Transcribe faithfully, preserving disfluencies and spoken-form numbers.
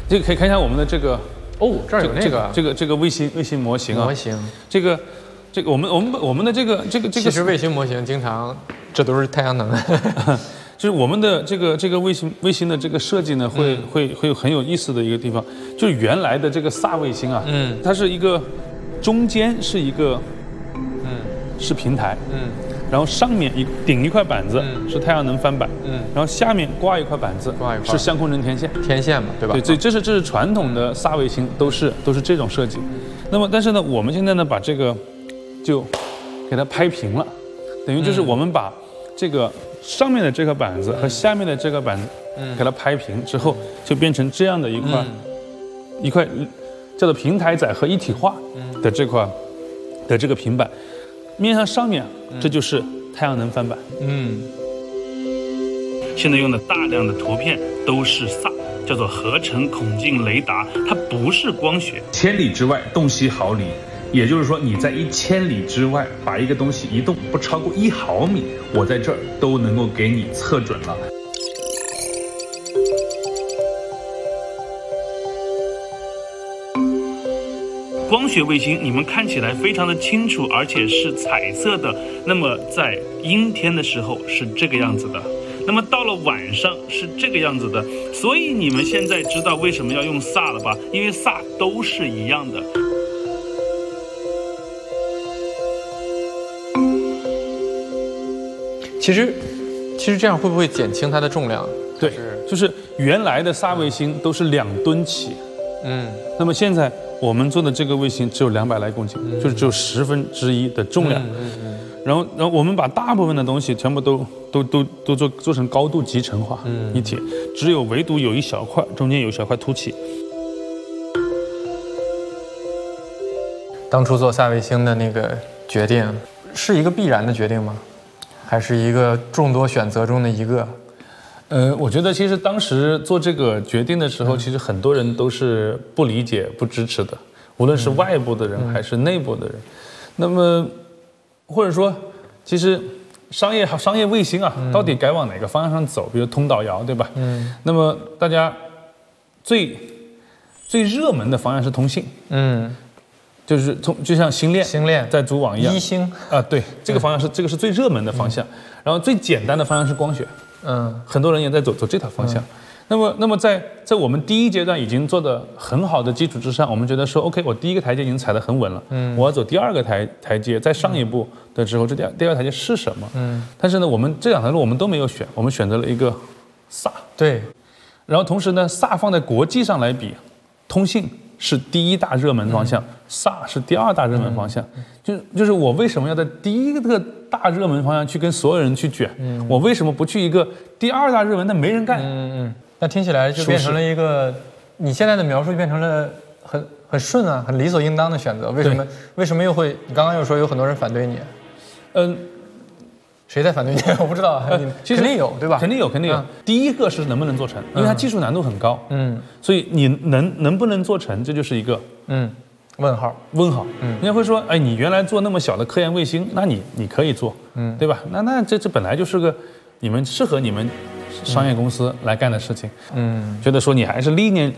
这个可以看一下我们的这个哦，这儿有那个这个这个卫星卫星模型啊， 模型， 这个这个我们我们我们的这个这个这个， 其实卫星模型经常这都是太阳能。 就是我们的这个这个卫星卫星的这个设计呢，会、嗯、会会有很有意思的一个地方，就是原来的这个萨卫星啊，嗯，它是一个中间是一个嗯是平台，嗯，然后上面一顶一块板子、嗯、是太阳能翻板，嗯，然后下面挂一块板子，挂一块是相空人天线， 天线嘛，对吧？ 对，这这是这是传统的萨卫星都是都是这种设计，那么但是呢，我们现在呢把这个就给它拍平了，等于就是我们把这个。上面的这个板子和下面的这个板子，嗯，给它拍平之后，就变成这样的一块，嗯、一块叫做平台载荷一体化的这块的这个平板，面向上面，这就是太阳能翻板。嗯，现在用的大量的图片都是 S A， 叫做合成孔径雷达，它不是光学。千里之外，洞悉毫厘。也就是说，你在一千里之外把一个东西移动不超过一毫米，我在这儿都能够给你测准了。光学卫星你们看起来非常的清楚，而且是彩色的。那么在阴天的时候是这个样子的，那么到了晚上是这个样子的。所以你们现在知道为什么要用 S A 了吧？因为 S A 都是一样的。 其实，其实这样会不会减轻它的重量？ 对，就是原来的 S A 卫星都是两吨起，嗯，那么现在我们做的这个卫星只有两百来公斤，嗯、就是只有十分之一的重量。嗯嗯嗯、然后，然后我们把大部分的东西全部都都都都做做成高度集成化一体，嗯、只有唯独有一小块中间有一小块凸起。 当初做 S A 卫星的那个决定，是一个必然的决定吗？还是一个众多选择中的一个， 呃，我觉得其实当时做这个决定的时候，嗯、其实很多人都是不理解、不支持的，无论是外部的人还是内部的人。嗯、那么，或者说，其实商业商业卫星啊，嗯、到底该往哪个方向上走？比如通导遥，对吧？嗯。那么大家最最热门的方向是通信。嗯。就是从就像星链， 星链在组网一样， 一星啊，对，这个方向是、嗯、这个是最热门的方向，然后最简单的方向是光学，嗯，很多人也在走走这条方向。嗯、那么，那么在在我们第一阶段已经做得很好的基础之上，我们觉得说 ，OK， 我第一个台阶已经踩得很稳了，嗯，我要走第二个台台阶，再上一步的时候，这第二第二个台阶是什么？嗯，但是呢，我们这两条路我们都没有选，我们选择了一个 S A， 对， 然后同时呢 ，S A 放在国际上来比，通信是第一大热门方向、嗯、，S A 是第二大热门方向。嗯、就是就是我为什么要在第一个大热门方向去跟所有人去卷？嗯、我为什么不去一个第二大热门但没人干？ 嗯嗯，那听起来就变成了一个，你现在的描述就变成了很很顺啊，很理所应当的选择。为什么为什么又会？你刚刚又说有很多人反对你？嗯。谁在反对你？我不知道，呃、其实肯定有，对吧？ 肯定有，肯定有。嗯、第一个是能不能做成，因为它技术难度很高，嗯，所以你能能不能做成，这就是一个嗯问号， 问号。嗯，人家会说，哎，你原来做那么小的科研卫星，那你你可以做，嗯，对吧？那那这这本来就是个你们适合你们商业公司来干的事情，嗯，觉得说你还是历练